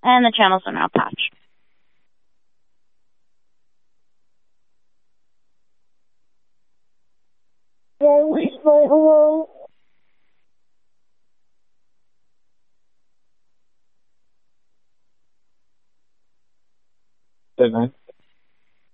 And the channels are now patched. Hello. Hey, man.